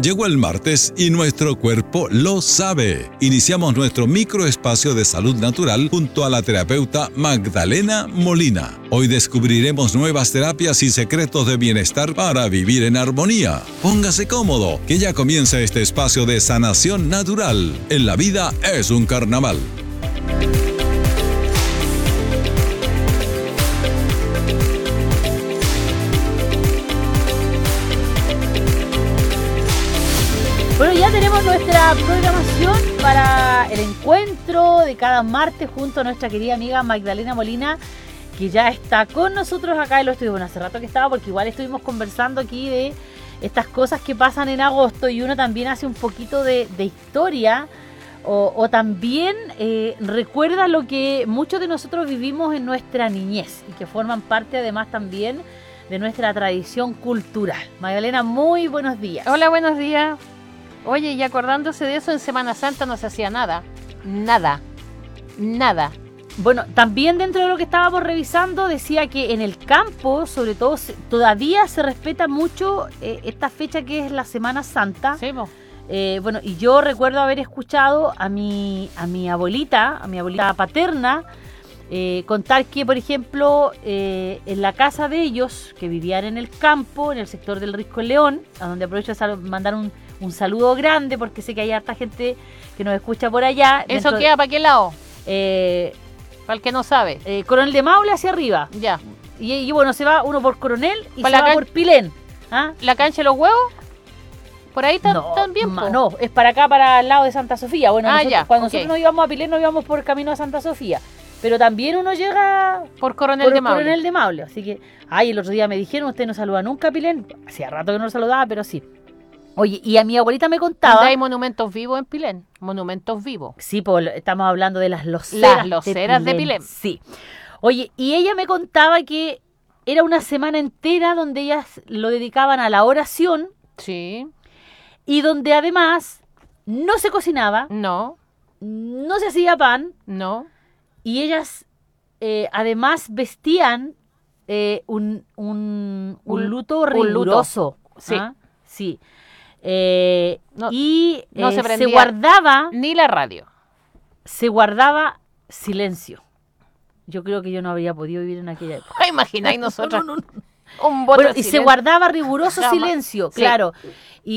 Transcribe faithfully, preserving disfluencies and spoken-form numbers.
Llegó el martes y nuestro cuerpo lo sabe. Iniciamos nuestro microespacio de salud natural junto a la terapeuta Magdalena Molina. Hoy descubriremos nuevas terapias y secretos de bienestar para vivir en armonía. Póngase cómodo, que ya comienza este espacio de sanación natural. En la vida es un carnaval. Bueno, ya tenemos nuestra programación para el encuentro de cada martes junto a nuestra querida amiga Magdalena Molina, que ya está con nosotros acá en los estudios. Bueno, hace rato que estaba, porque igual estuvimos conversando aquí de estas cosas que pasan en agosto y uno también hace un poquito de, de historia o, o también eh, recuerda lo que muchos de nosotros vivimos en nuestra niñez y que forman parte además también de nuestra tradición cultural. Magdalena, muy buenos días. Hola, buenos días. Oye, y acordándose de eso, en Semana Santa no se hacía nada. Nada. Nada. Bueno, también dentro de lo que estábamos revisando decía que en el campo, sobre todo, se, todavía se respeta mucho eh, esta fecha que es la Semana Santa. Sí, po. Eh, bueno, y yo recuerdo haber escuchado a mi, a mi abuelita, a mi abuelita paterna, eh, contar que, por ejemplo, eh, en la casa de ellos, que vivían en el campo, en el sector del Risco León, a donde aprovecho de mandar un, un saludo grande, porque sé que hay harta gente que nos escucha por allá. ¿Eso queda para qué lado? Eh, para el que no sabe. Eh, Coronel de Maule hacia arriba. Ya. Y, y bueno, se va uno por Coronel y ¿Para se va can... por Pilén. ¿Ah? ¿La cancha de los huevos? ¿Por ahí tam no, también? Ma, no, es para acá, para el lado de Santa Sofía. Bueno, ah, nosotros, ya, cuando okay. nosotros nos íbamos a Pilén, nos íbamos por camino a Santa Sofía. Pero también uno llega por Coronel por de Maule. Coronel de Maule. Así que, ay, el otro día me dijeron, usted no saluda nunca a Pilén. Hacía rato que no lo saludaba, pero sí. Oye, y a mi abuelita me contaba... ¿Hay monumentos vivos en Pilén? Monumentos vivos. Sí, pues estamos hablando de las loceras. Las loceras de Pilén. De Pilén. Sí. Oye, y ella me contaba que era una semana entera donde ellas lo dedicaban a la oración. Sí. Y donde además no se cocinaba. No. No se hacía pan. No. Y ellas eh, además vestían eh, un, un, un luto riguroso. Un luto. Sí. ¿Ah? Sí. Eh, no, y no eh, se, se guardaba... Ni la radio. Se guardaba silencio. Yo creo que yo no habría podido vivir en aquella época. Imagináis nosotros. No, no, no. Un voto bueno, de y silencio. se guardaba riguroso silencio, sí. claro. Y